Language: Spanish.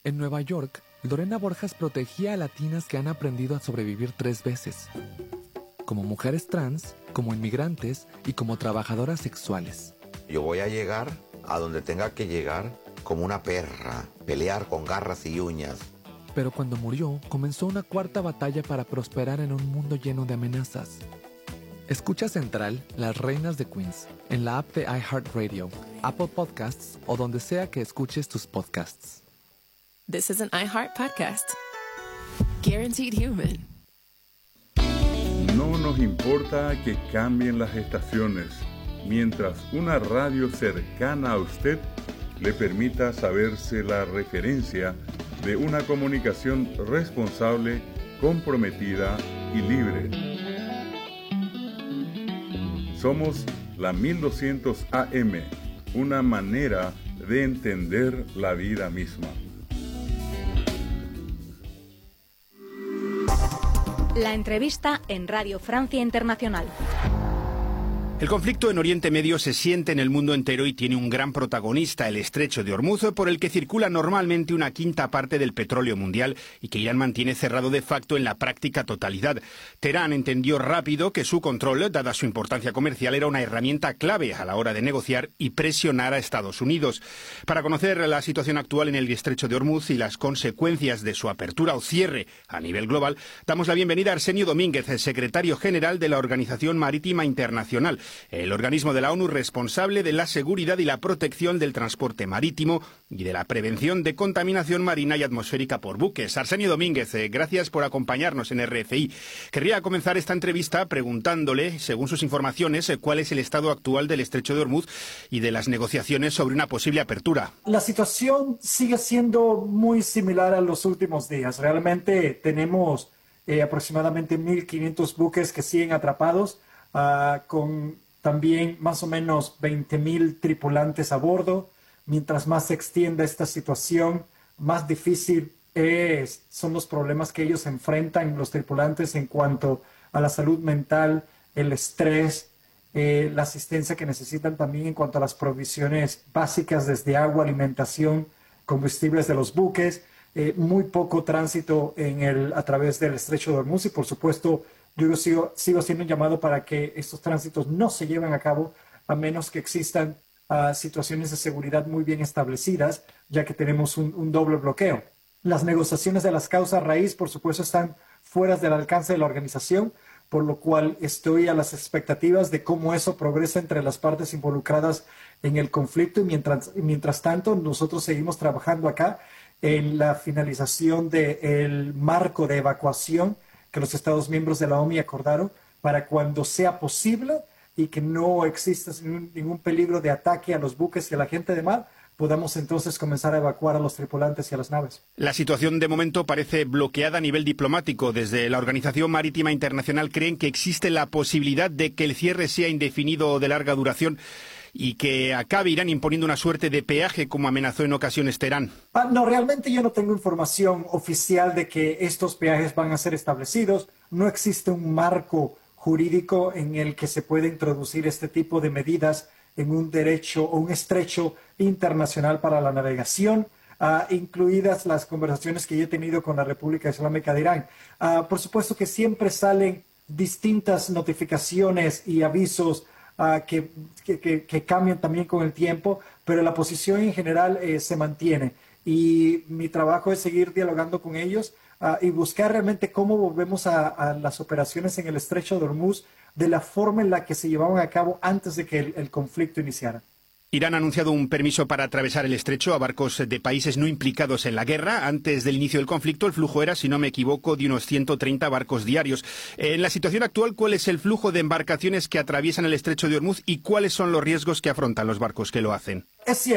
En Nueva York, Lorena Borjas protegía a latinas que han aprendido a sobrevivir 3 veces. Como mujeres trans, como inmigrantes y como trabajadoras sexuales. Yo voy a llegar a donde tenga que llegar como una perra, pelear con garras y uñas. Pero cuando murió, comenzó una cuarta batalla para prosperar en un mundo lleno de amenazas. Escucha Central, Las Reinas de Queens, en la app de iHeartRadio, Apple Podcasts o donde sea que escuches tus podcasts. This is an iHeart podcast. Guaranteed human. No nos importa que cambien las estaciones, mientras una radio cercana a usted le permita saberse la referencia de una comunicación responsable, comprometida y libre. Somos la 1200 AM, una manera de entender la vida misma. La entrevista en Radio Francia Internacional. El conflicto en Oriente Medio se siente en el mundo entero y tiene un gran protagonista, el Estrecho de Hormuz, por el que circula normalmente una quinta parte del petróleo mundial y que Irán mantiene cerrado de facto en la práctica totalidad. Teherán entendió rápido que su control, dada su importancia comercial, era una herramienta clave a la hora de negociar y presionar a Estados Unidos. Para conocer la situación actual en el Estrecho de Hormuz y las consecuencias de su apertura o cierre a nivel global, damos la bienvenida a Arsenio Domínguez, secretario general de la Organización Marítima Internacional, el organismo de la ONU responsable de la seguridad y la protección del transporte marítimo y de la prevención de contaminación marina y atmosférica por buques. Arsenio Domínguez, gracias por acompañarnos en RFI. Querría comenzar esta entrevista preguntándole, según sus informaciones, cuál es el estado actual del Estrecho de Hormuz y de las negociaciones sobre una posible apertura. La situación sigue siendo muy similar a los últimos días. Realmente tenemos aproximadamente 1.500 buques que siguen atrapados, con también más o menos 20.000 tripulantes a bordo. Mientras más se extienda esta situación, más difícil son los problemas que ellos enfrentan, los tripulantes, en cuanto a la salud mental, el estrés, la asistencia que necesitan también en cuanto a las provisiones básicas desde agua, alimentación, combustibles de los buques, muy poco tránsito a través del Estrecho de Hormuz y, por supuesto, yo sigo haciendo un llamado para que estos tránsitos no se lleven a cabo a menos que existan situaciones de seguridad muy bien establecidas, ya que tenemos un doble bloqueo. Las negociaciones de las causas raíz, por supuesto, están fuera del alcance de la organización, por lo cual estoy a las expectativas de cómo eso progresa entre las partes involucradas en el conflicto y mientras tanto nosotros seguimos trabajando acá en la finalización del marco de evacuación que los Estados miembros de la OMI acordaron para cuando sea posible y que no exista ningún peligro de ataque a los buques y a la gente de mar, podamos entonces comenzar a evacuar a los tripulantes y a las naves. La situación de momento parece bloqueada a nivel diplomático. Desde la Organización Marítima Internacional creen que existe la posibilidad de que el cierre sea indefinido o de larga duración y que acabe Irán imponiendo una suerte de peaje como amenazó en ocasiones Teherán. No, realmente yo no tengo información oficial de que estos peajes van a ser establecidos. No existe un marco jurídico en el que se pueda introducir este tipo de medidas en un derecho o un estrecho internacional para la navegación, incluidas las conversaciones que yo he tenido con la República Islámica de Irán. Por supuesto que siempre salen distintas notificaciones y avisos que cambian también con el tiempo, pero la posición en general se mantiene y mi trabajo es seguir dialogando con ellos y buscar realmente cómo volvemos a las operaciones en el Estrecho de Hormuz de la forma en la que se llevaban a cabo antes de que el conflicto iniciara. Irán ha anunciado un permiso para atravesar el estrecho a barcos de países no implicados en la guerra. Antes del inicio del conflicto, el flujo era, si no me equivoco, de unos 130 barcos diarios. En la situación actual, ¿cuál es el flujo de embarcaciones que atraviesan el estrecho de Hormuz y cuáles son los riesgos que afrontan los barcos que lo hacen? Es